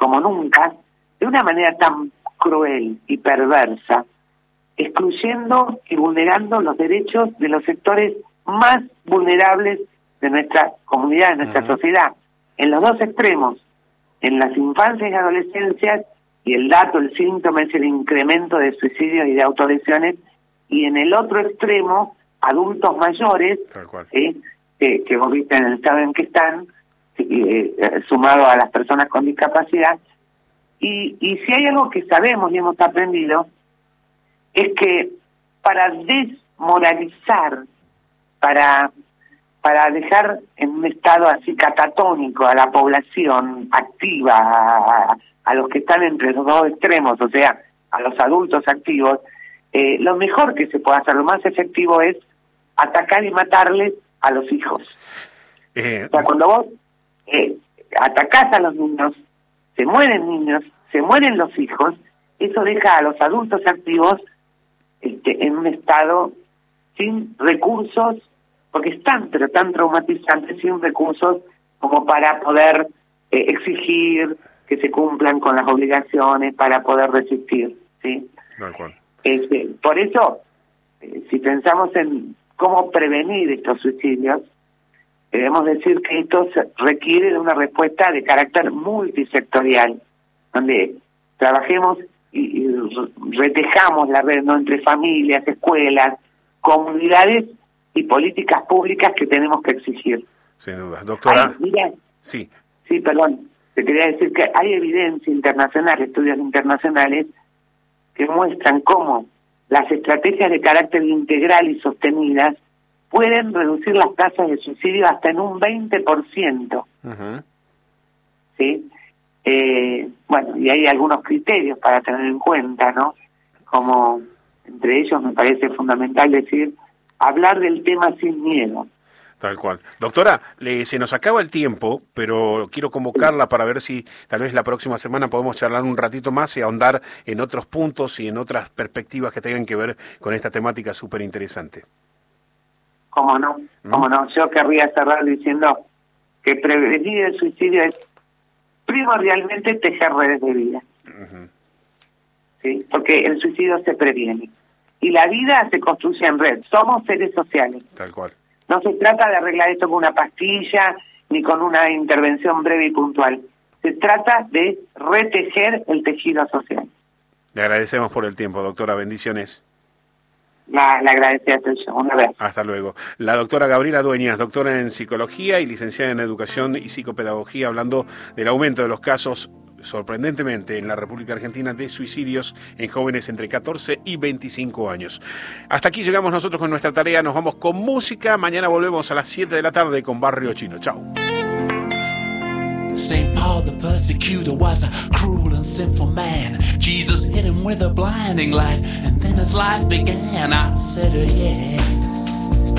como nunca, de una manera tan cruel y perversa, excluyendo y vulnerando los derechos de los sectores más vulnerables de nuestra comunidad, de nuestra sociedad, en los dos extremos, en las infancias y adolescencias, y el dato, el síntoma es el incremento de suicidios y de autolesiones, y en el otro extremo, adultos mayores, que vos viste en el estado en que están, sumado a las personas con discapacidad, y si hay algo que sabemos y hemos aprendido, es que para desmoralizar, para dejar en un estado así catatónico a la población activa, a los que están entre los dos extremos, o sea, a los adultos activos, lo mejor que se puede hacer, lo más efectivo es atacar y matarles a los hijos. O sea, cuando vos atacás a los niños, se mueren los hijos, eso deja a los adultos activos en un estado sin recursos, porque están pero tan traumatizantes, sin recursos como para poder exigir que se cumplan con las obligaciones, para poder resistir, ¿sí? Por eso, si pensamos en cómo prevenir estos suicidios, debemos decir que esto requiere de una respuesta de carácter multisectorial, donde trabajemos y retejamos la red, ¿no?, entre familias, escuelas, comunidades y políticas públicas que tenemos que exigir. Sin duda. Doctora. Mira, sí, perdón. Te quería decir que hay evidencia internacional, estudios internacionales, que muestran cómo las estrategias de carácter integral y sostenidas pueden reducir las tasas de suicidio hasta en un 20%. ¿Sí? Bueno, y hay algunos criterios para tener en cuenta, ¿no? Como, entre ellos, me parece fundamental decir, hablar del tema sin miedo. Tal cual. Doctora, se nos acaba el tiempo, pero quiero convocarla para ver si tal vez la próxima semana podemos charlar un ratito más y ahondar en otros puntos y en otras perspectivas que tengan que ver con esta temática súper interesante. ¿Cómo no? Yo querría cerrar diciendo que prevenir el suicidio es primordialmente tejer redes de vida. ¿Sí? Porque el suicidio se previene. Y la vida se construye en red. Somos seres sociales. Tal cual. No se trata de arreglar esto con una pastilla ni con una intervención breve y puntual. Se trata de retejer el tejido social. Le agradecemos por el tiempo, doctora. Bendiciones. La agradecida soy yo. Una vez. Hasta luego. La doctora Gabriela Dueñas, doctora en Psicología y licenciada en Educación y Psicopedagogía, hablando del aumento de los casos, sorprendentemente, en la República Argentina de suicidios en jóvenes entre 14 y 25 años. Hasta aquí llegamos nosotros con nuestra tarea. Nos vamos con música. Mañana volvemos a las 7 de la tarde con Barrio Chino. Chao. St. Paul the persecutor was a cruel and sinful man. Jesus hit him with a blinding light, and then his life began. I said yes.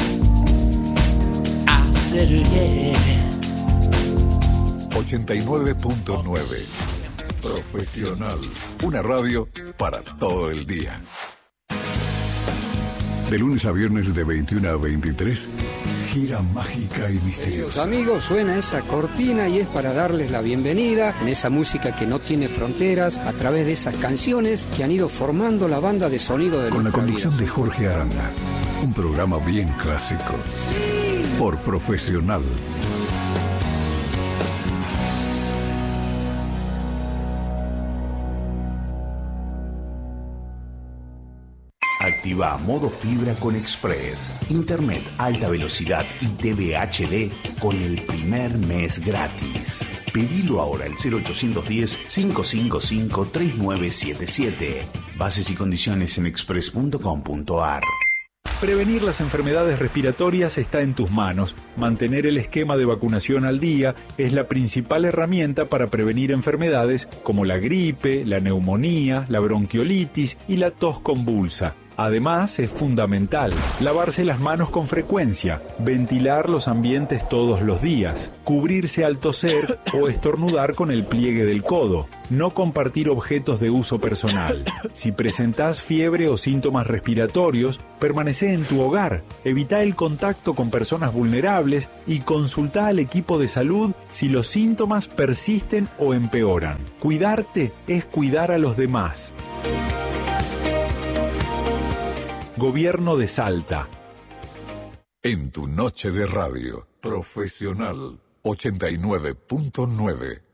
I said yes. 89.9 Profesional. Una radio para todo el día. De lunes a viernes de 21 a 23, gira mágica y misteriosa. Amigos, suena esa cortina y es para darles la bienvenida en esa música que no tiene fronteras, a través de esas canciones que han ido formando la banda de sonido de con la conducción vida. de Jorge Aranda. Un programa bien clásico. Por Profesional. Activa modo fibra con Express. Internet alta velocidad y TV HD con el primer mes gratis. Pedilo ahora al 0810-555-3977. Bases y condiciones en express.com.ar. Prevenir las enfermedades respiratorias está en tus manos. Mantener el esquema de vacunación al día es la principal herramienta para prevenir enfermedades como la gripe, la neumonía, la bronquiolitis y la tos convulsa. Además, es fundamental lavarse las manos con frecuencia, ventilar los ambientes todos los días, cubrirse al toser o estornudar con el pliegue del codo, no compartir objetos de uso personal. Si presentás fiebre o síntomas respiratorios, permanecé en tu hogar, evita el contacto con personas vulnerables y consulta al equipo de salud si los síntomas persisten o empeoran. Cuidarte es cuidar a los demás. Gobierno de Salta. En tu noche de radio, Profesional 89.9.